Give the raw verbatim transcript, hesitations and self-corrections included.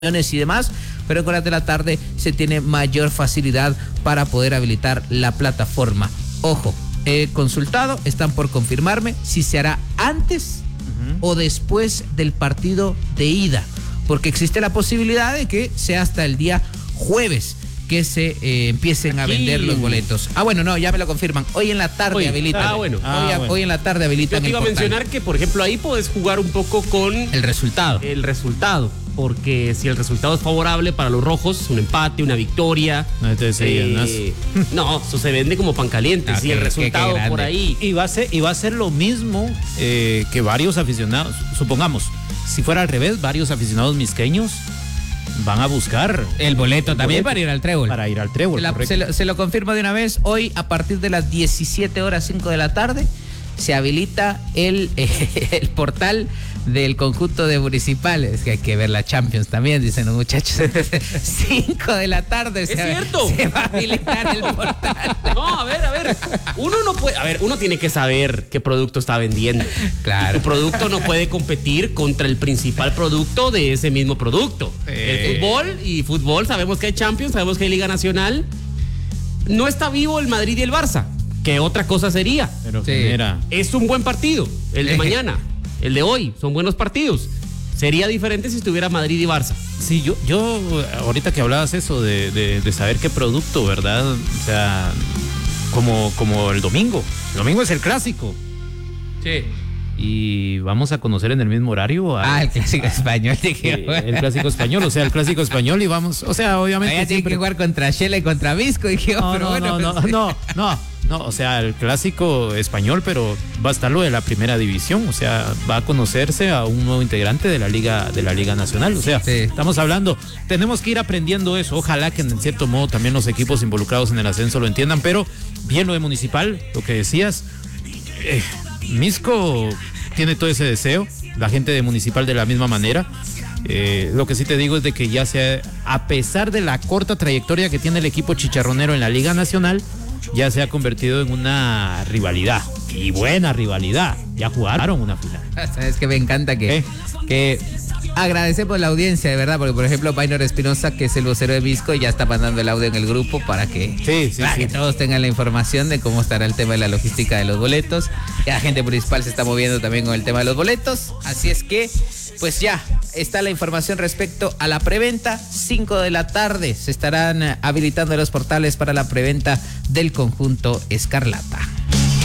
y demás, pero en horas de la tarde se tiene mayor facilidad para poder habilitar la plataforma. Ojo, he consultado, están por confirmarme si se hará antes uh-huh. o después del partido de ida, porque existe la posibilidad de que sea hasta el día jueves que se eh, empiecen Aquí. a vender los boletos. Ah, bueno, no, ya me lo confirman. Hoy en la tarde hoy, habilitan. Ah, bueno. Ah, hoy, bueno. hoy en la tarde habilitan. Yo te iba a mencionar que, por ejemplo, ahí puedes jugar un poco con el resultado. El resultado. Porque si el resultado es favorable para los rojos, un empate, una victoria. No te eh, No, eso se vende como pan caliente. Ah, si el resultado qué, qué por ahí. Y va a ser, y va a ser lo mismo eh, que varios aficionados. Supongamos, si fuera al revés, varios aficionados misqueños van a buscar el boleto el también boleto para ir al trébol. Para ir al trébol. Se, la, se, lo, se lo confirmo de una vez. Hoy, a partir de las diecisiete horas cinco de la tarde, se habilita el, eh, el portal del conjunto de Municipales, que hay que ver la Champions también, dicen los muchachos. cinco de la tarde. Es se, cierto. Se va a habilitar el portal. No, a ver, a ver. Uno no puede, a ver, uno tiene que saber qué producto está vendiendo. Claro. Tu producto no puede competir contra el principal producto de ese mismo producto. Eh. El fútbol, y fútbol, sabemos que hay Champions, sabemos que hay Liga Nacional. No está vivo el Madrid y el Barça. ¿Qué otra cosa sería? Pero sí. Mira. Es un buen partido, el de mañana, el de hoy, son buenos partidos. Sería diferente si estuviera Madrid y Barça. Sí, yo, yo ahorita que hablabas eso de, de, de saber qué producto, ¿verdad? O sea, como, como el domingo. El domingo es el clásico. Sí. Y vamos a conocer en el mismo horario a, ah el clásico a, español dije, eh, el clásico español, o sea, el clásico español, y vamos, o sea, obviamente siempre tiene que jugar contra Shela y contra Visco, dije, no, pero no, bueno, no, pues, no, no, no, no, o sea, el clásico español, pero va a estar lo de la primera división, o sea, va a conocerse a un nuevo integrante de la Liga, de la Liga Nacional, o sea, sí. Estamos hablando, tenemos que ir aprendiendo eso, ojalá que en cierto modo también los equipos involucrados en el ascenso lo entiendan, pero bien lo de Municipal, lo que decías, eh, Misco tiene todo ese deseo, la gente de Municipal de la misma manera. Eh, lo que sí te digo es de que ya sea, a pesar de la corta trayectoria que tiene el equipo chicharronero en la Liga Nacional, ya se ha convertido en una rivalidad, y buena rivalidad, ya jugaron una final. Sabes que me encanta que, ¿Eh? que agradecemos la audiencia, de verdad, porque por ejemplo Painor Espinosa, que es el vocero de Visco, ya está mandando el audio en el grupo para que, sí, sí, para sí. que todos tengan la información de cómo estará el tema de la logística de los boletos. Ya la gente municipal se está moviendo también con el tema de los boletos, así es que pues ya está la información respecto a la preventa. cinco de la tarde se estarán habilitando los portales para la preventa del conjunto Escarlata.